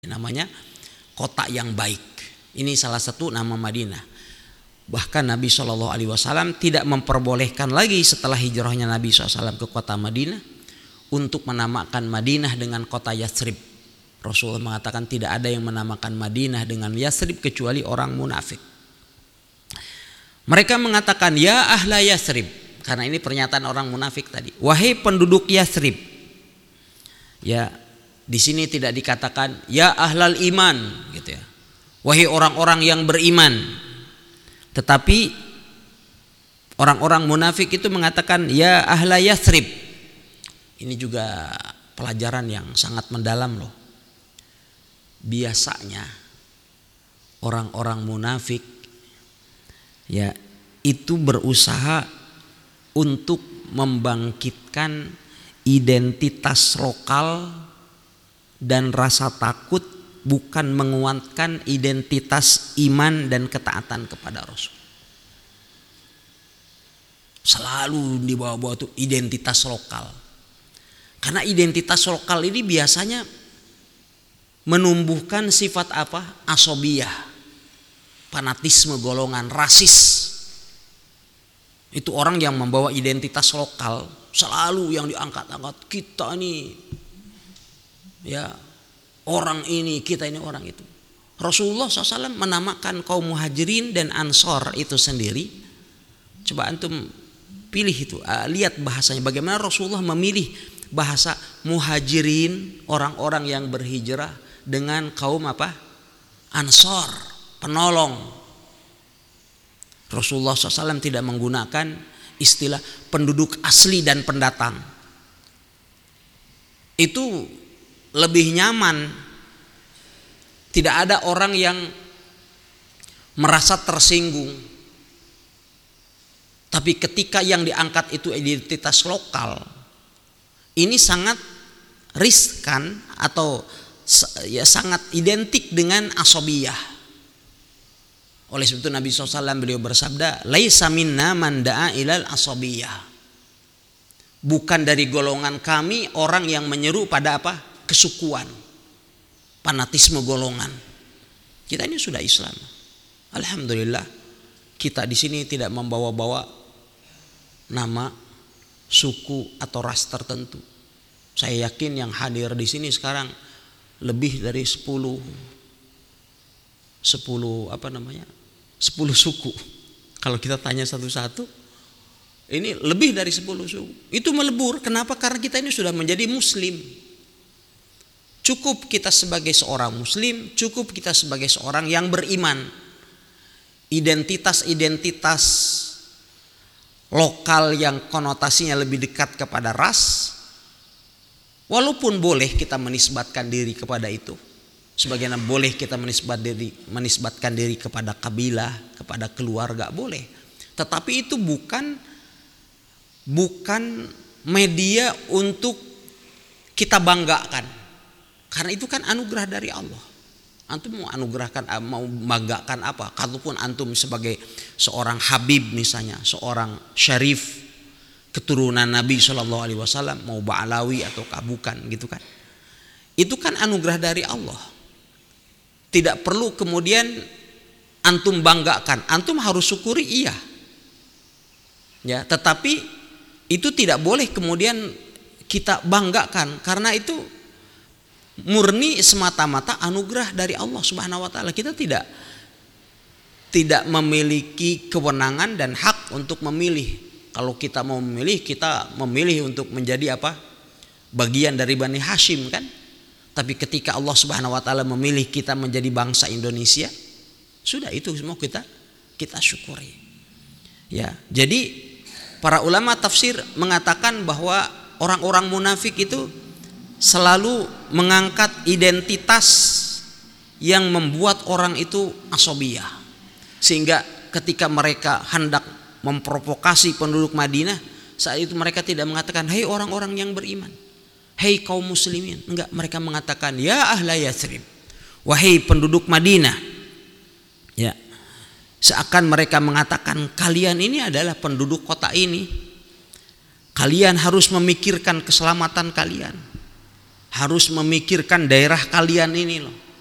namanya kota yang baik. Ini salah satu nama Madinah. Bahkan Nabi SAW tidak memperbolehkan lagi setelah hijrahnya Nabi SAW ke kota Madinah untuk menamakan Madinah dengan kota Yatsrib. Rasulullah mengatakan tidak ada yang menamakan Madinah dengan Yatsrib kecuali orang munafik. Mereka mengatakan ya ahla Yatsrib, karena ini pernyataan orang munafik tadi. Wahai penduduk Yatsrib. Ya, di sini tidak dikatakan ya ahlal iman gitu ya. Wahai orang-orang yang beriman. Tetapi orang-orang munafik itu mengatakan ya ahla Yatsrib. Ini juga pelajaran yang sangat mendalam loh. Biasanya orang-orang munafik ya itu berusaha untuk membangkitkan identitas lokal dan rasa takut, bukan menguatkan identitas iman dan ketaatan kepada Rasul. Selalu dibawa-bawa tuh identitas lokal. Karena identitas lokal ini biasanya menumbuhkan sifat apa? Asobiyah. Fanatisme golongan, rasis. Itu orang yang membawa identitas lokal selalu yang diangkat-angkat. Kita ini ya orang ini, kita ini orang itu. Rasulullah SAW menamakan kaum muhajirin dan ansor itu sendiri. Coba antum pilih itu, lihat bahasanya. Bagaimana Rasulullah memilih bahasa muhajirin, orang-orang yang berhijrah, dengan kaum apa? Ansor, penolong. Rasulullah SAW tidak menggunakan istilah penduduk asli dan pendatang. Itu lebih nyaman. Tidak ada orang yang merasa tersinggung. Tapi ketika yang diangkat itu identitas lokal, ini sangat riskan atau ya sangat identik dengan asobiyah. Oleh sebab itu Nabi SAW beliau bersabda, laisa minna man da'a ilal asobiyah. Bukan dari golongan kami orang yang menyeru pada apa? Kesukuan, fanatisme golongan. Kita ini sudah Islam. Alhamdulillah, kita di sini tidak membawa-bawa nama, suku atau ras tertentu. Saya yakin yang hadir di sini sekarang lebih dari 10 suku. Kalau kita tanya satu-satu, ini lebih dari 10 suku. Itu melebur. Kenapa? Karena kita ini sudah menjadi muslim. Cukup kita sebagai seorang muslim, cukup kita sebagai seorang yang beriman. Identitas-identitas lokal yang konotasinya lebih dekat kepada ras, walaupun boleh kita menisbatkan diri kepada itu. Sebagaimana boleh kita menisbatkan diri kepada kabilah, kepada keluarga, boleh. Tetapi itu bukan media untuk kita banggakan. Karena itu kan anugerah dari Allah. Antum mau banggakan apa? Kalaupun antum sebagai seorang habib misalnya, seorang syarif keturunan Nabi SAW, mau Ba'alawi atau bukan gitu kan. Itu kan anugerah dari Allah. Tidak perlu kemudian antum banggakan, antum harus syukuri iya. Ya, tetapi itu tidak boleh kemudian kita banggakan, karena itu murni semata-mata anugerah dari Allah Subhanahu wa taala. Kita tidak memiliki kewenangan dan hak untuk memilih. Kalau kita mau memilih, kita memilih untuk menjadi apa? Bagian dari Bani Hashim kan? Tapi ketika Allah Subhanahu wa taala memilih kita menjadi bangsa Indonesia, sudah itu semua kita syukuri. Ya, jadi para ulama tafsir mengatakan bahwa orang-orang munafik itu selalu mengangkat identitas yang membuat orang itu asobiyah. Sehingga ketika mereka hendak memprovokasi penduduk Madinah, saat itu mereka tidak mengatakan hei orang-orang yang beriman, hei kaum muslimin. Enggak, mereka mengatakan ya ahla Yatsrib, wahai penduduk Madinah. Ya. Seakan mereka mengatakan kalian ini adalah penduduk kota ini. Kalian harus memikirkan keselamatan kalian. Harus memikirkan daerah kalian ini loh.